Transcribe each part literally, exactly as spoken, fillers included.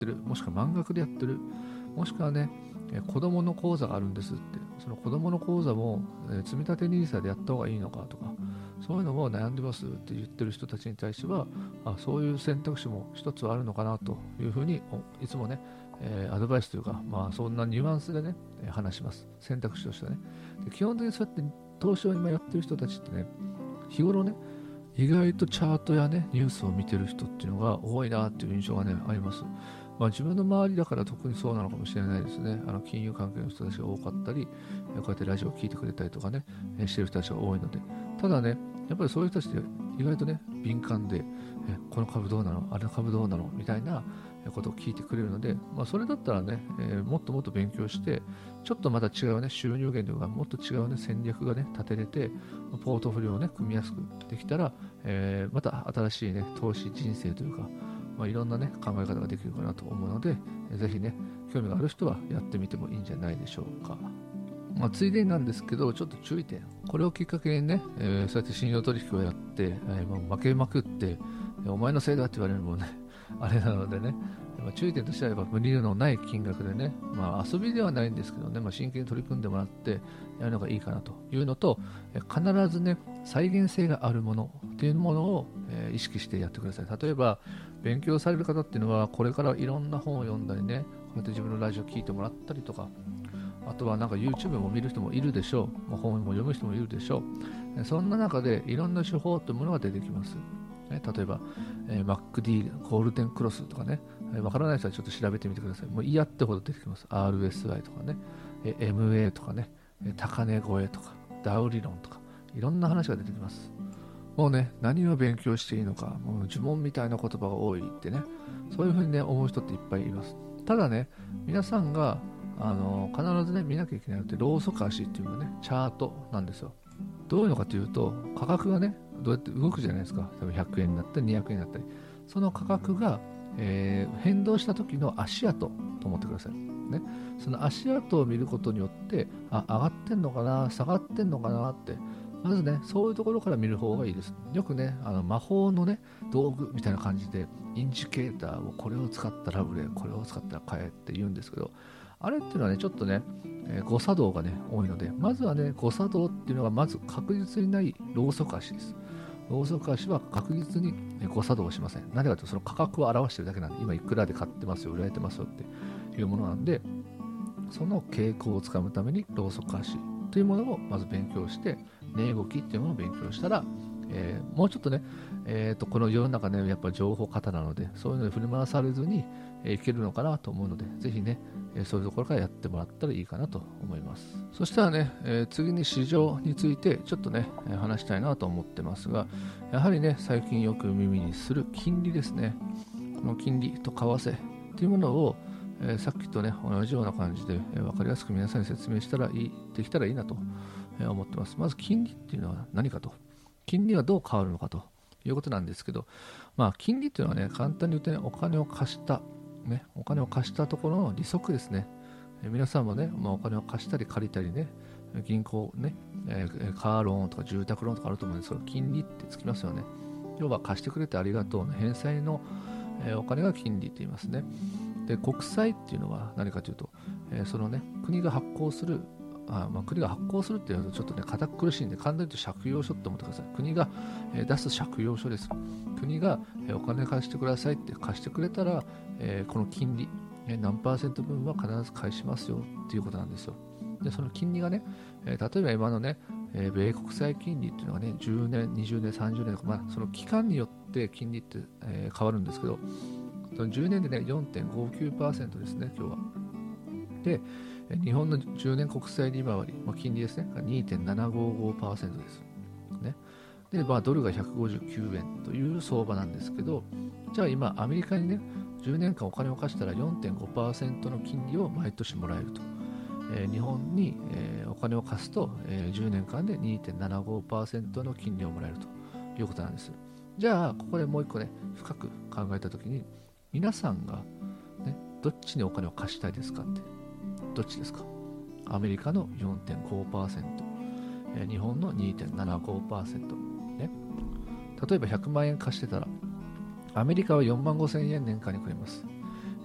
ってる、もしくは満額でやってる、もしくはね、え子供の口座があるんですって、その子供の口座も、え積立 ニーサ でやった方がいいのかとか、そういうのも悩んでますって言ってる人たちに対しては、あそういう選択肢も一つはあるのかなというふうにいつもね、えーアドバイスというか、まあ、そんなニュアンスでね、えー話します。選択肢としてはね。で基本的にそうやって投資を今やってる人たちってね、日頃ね、意外とチャートやね、ニュースを見てる人っていうのが多いなっていう印象がね、あります。まあ、自分の周りだから特にそうなのかもしれないですね。あの金融関係の人たちが多かったり、えこうやってラジオを聞いてくれたりとかね、えしてる人たちが多いので。ただね、やっぱりそういう人たちって意外とね、敏感で、えこの株どうなの、あれの株どうなのみたいなことを聞いてくれるので、まあ、それだったらね、えーもっともっと勉強して、ちょっとまた違うね、収入源とか、もっと違うね、戦略がね、立てれて、ポートフォリオをね、組みやすくできたら、えーまた新しいね、投資人生というか、まあ、いろんなね、考え方ができるかなと思うので、ぜひね、興味がある人はやってみてもいいんじゃないでしょうか。まあ、ついでになんですけど、ちょっと注意点。これをきっかけにね、えーそうやって信用取引をやって、えーもう負けまくって、お前のせいだって言われるのもね、あれなのでね、まあ、注意点としてはやっぱ無理のない金額でね、まあ、遊びではないんですけどね、まあ、真剣に取り組んでもらってやるのがいいかなというのと、えー必ずね、再現性があるものっていうものを、えー意識してやってください。例えば、勉強される方っていうのは、これからいろんな本を読んだりね、こうやって自分のラジオ聞いてもらったりとか、あとはなんか YouTube も見る人もいるでしょう。本も読む人もいるでしょう。そんな中でいろんな手法というものが出てきます。例えば、えー、マックディー、ゴールデンクロスとかね、わからない人はちょっと調べてみてください。もう嫌ってほど出てきます。アールエスアイ とかね、エムエー とかね、高値超えとか、ダウ理論とか、いろんな話が出てきます。もうね、何を勉強していいのか、もう呪文みたいな言葉が多いってね、そういうふうにね、思う人っていっぱいいます。ただね、皆さんがあの必ずね見なきゃいけないのってローソク足っていうのねチャートなんですよ。どういうのかというと、価格がねどうやって動くじゃないですか。多分ひゃくえんになったりにひゃくえんになったり、その価格が、えー変動した時の足跡と思ってくださいね。その足跡を見ることによって、あ上がってんのかな下がってんのかなって、まずねそういうところから見る方がいいです。よくねあの魔法のね道具みたいな感じでインジケーターをこれを使ったら売れ、これを使ったら買えって言うんですけど、あれっていうのはね、ちょっとね、えー誤作動がね、多いので、まずはね、誤作動っていうのがまず確実にないローソク足です。ローソク足は確実にえー誤作動しません。なぜかというと、その価格を表しているだけなんで、今いくらで買ってますよ、売られてますよっていうものなんで、その傾向をつかむためにローソク足というものをまず勉強して、値動きっていうものを勉強したら、えーもうちょっとね、えーと、この世の中ね、やっぱ情報過多なので、そういうのに振り回されずに、えーいけるのかなと思うので、ぜひね、えーそういうところからやってもらったらいいかなと思います。そしたらね、えー次に市場についてちょっとね、えー話したいなと思ってますが、やはりね、最近よく耳にする金利ですね。この金利と為替っていうものを、えーさっきとね、同じような感じで、えー分かりやすく皆さんに説明したらいい、できたらいいなとえー思ってます。まず金利っていうのは何かと。金利はどう変わるのかということなんですけど、まあ、金利っていうのはね、簡単に言うとね、お金を貸した、ね、お金を貸したところの利息ですね。えー皆さんもね、まあ、お金を貸したり借りたりね、銀行ね、えーカーローンとか住宅ローンとかあると思うんですけど、金利ってつきますよね。要は貸してくれてありがとうの返済の、えーお金が金利って言いますね。で、国債っていうのは何かというと、えーそのね、国が発行するあまあ、国が発行するっていうとちょっとね堅苦しいんで、簡単に言うと借用書って思ってください。国が、えー出す借用書です。国が、えーお金貸してくださいって貸してくれたら、えーこの金利、えー何パーセント分は必ず返しますよっていうことなんですよ。でその金利がね、えー例えば今のね、えー米国債金利っていうのがねじゅうねんにじゅうねんさんじゅうねんとか、まあ、その期間によって金利って、えー変わるんですけど、そのじゅうねんでね よんてんごきゅうパーセント ですね今日は。で日本のじゅうねん国債利回り、まあ、金利ですね、にてんななごごパーセント です。ね、で、まあ、ドルがひゃくごじゅうきゅうえんという相場なんですけど、じゃあ今、アメリカにね、じゅうねんかんお金を貸したら よんてんごパーセント の金利を毎年もらえると。えー日本に、えーお金を貸すと、えーじゅうねんかんで にてんななごパーセント の金利をもらえるということなんです。じゃあ、ここでもう一個ね、深く考えたときに、皆さんが、ね、どっちにお金を貸したいですかって。どっちですか？アメリカの よんてんごパーセント、えー日本の にてんななごパーセント、ね。例えばひゃくまん円貸してたら、アメリカはよんまんごせんえん年間にくれます。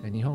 日本